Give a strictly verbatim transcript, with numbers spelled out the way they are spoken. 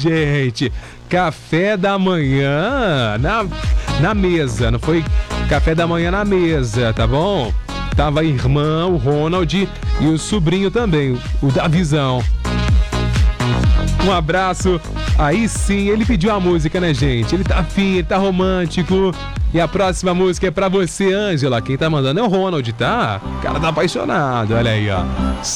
gente. Café da manhã na, na mesa, não foi café da manhã na mesa, tá bom? Tava a irmã, o Ronald e o sobrinho também, o Davizão. Um abraço. Aí sim, ele pediu a música, né, gente? Ele tá afim, ele tá romântico. E a próxima música é pra você, Ângela. Quem tá mandando é o Ronald, tá? O cara tá apaixonado, olha aí, ó.